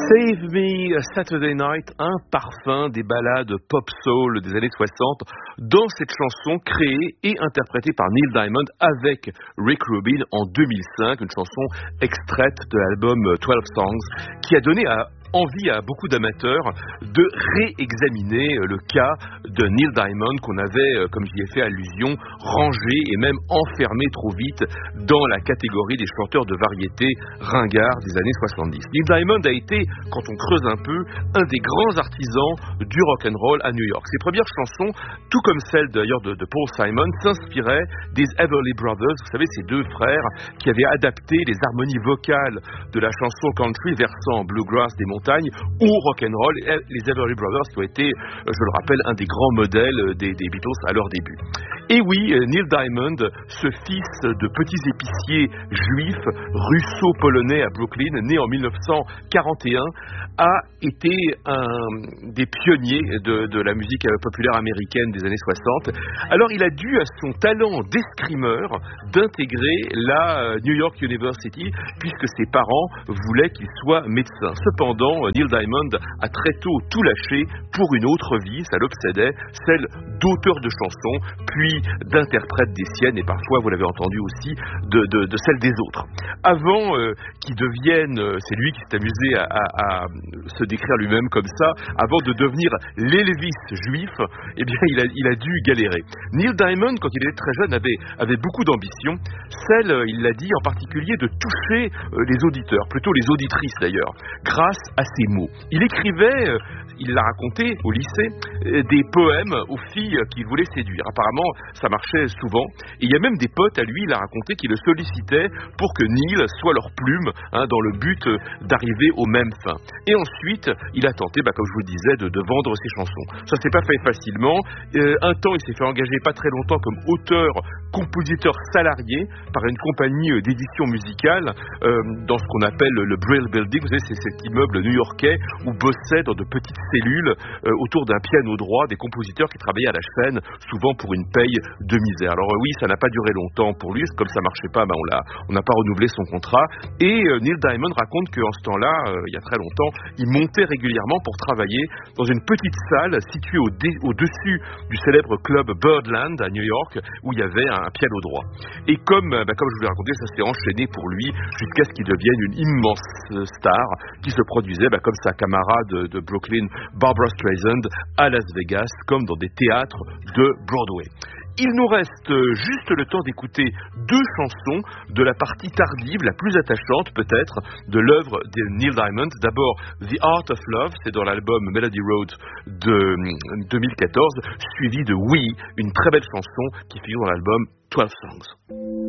Save Me Saturday Night, un parfum des ballades pop-soul des années 60 dans cette chanson créée et interprétée par Neil Diamond avec Rick Rubin en 2005, une chanson extraite de l'album 12 Songs qui a donné envie à beaucoup d'amateurs de réexaminer le cas de Neil Diamond qu'on avait, comme j'y ai fait allusion, rangé et même enfermé trop vite dans la catégorie des chanteurs de variété ringards des années 70. Neil Diamond a été, quand on creuse un peu, un des grands artisans du rock'n'roll à New York. Ses premières chansons, tout comme celles d'ailleurs de Paul Simon, s'inspiraient des Everly Brothers, vous savez, ces deux frères qui avaient adapté les harmonies vocales de la chanson country versant bluegrass des montagnes ou rock'n'roll, les Everly Brothers qui ont été, je le rappelle, un des grands modèles des Beatles à leur début. Et oui, Neil Diamond, ce fils de petits épiciers juifs russo-polonais à Brooklyn, né en 1941, a été un des pionniers de la musique populaire américaine des années 60. Alors il a dû à son talent d'escrimeur d'intégrer la New York University puisque ses parents voulaient qu'il soit médecin. Cependant, Neil Diamond a très tôt tout lâché pour une autre vie, ça l'obsédait, celle d'auteur de chansons, puis d'interprète des siennes et parfois, vous l'avez entendu aussi, de celle des autres. Avant qu'il devienne, c'est lui qui s'est amusé à se décrire lui-même comme ça, avant de devenir l'Elvis juif, eh bien il a dû galérer. Neil Diamond, quand il était très jeune, avait beaucoup d'ambition, celle, il l'a dit, en particulier de toucher les auditeurs, plutôt les auditrices d'ailleurs, grâce à ses mots. Il écrivait, il l'a raconté au lycée, des poèmes aux filles qu'il voulait séduire. Apparemment, ça marchait souvent. Et il y a même des potes à lui, il a raconté, qui le sollicitaient pour que Neil soit leur plume, dans le but d'arriver aux mêmes fins. Et ensuite, il a tenté, comme je vous le disais, de vendre ses chansons. Ça s'est pas fait facilement. Un temps, il s'est fait engager pas très longtemps comme auteur-compositeur salarié par une compagnie d'édition musicale dans ce qu'on appelle le Brill Building. Vous savez, c'est cet immeuble new-yorkais où bossaient dans de petites cellules autour d'un piano droit des compositeurs qui travaillaient à la chaîne, souvent pour une paye de misère. Alors oui, ça n'a pas duré longtemps pour lui, comme ça marchait pas, on n'a pas renouvelé son contrat. Et Neil Diamond raconte qu'en ce temps-là, il y a très longtemps, il montait régulièrement pour travailler dans une petite salle située au-dessus du célèbre club Birdland à New York, où il y avait un piano droit. Et comme je vous l'ai raconté, ça s'est enchaîné pour lui jusqu'à ce qu'il devienne une immense star qui se produisait comme sa camarade de Brooklyn, Barbra Streisand, à Las Vegas, comme dans des théâtres de Broadway. Il nous reste juste le temps d'écouter deux chansons de la partie tardive, la plus attachante peut-être, de l'œuvre de Neil Diamond. D'abord, The Art of Love, c'est dans l'album Melody Road de 2014, suivi de Oui, une très belle chanson qui figure dans l'album 12 Songs.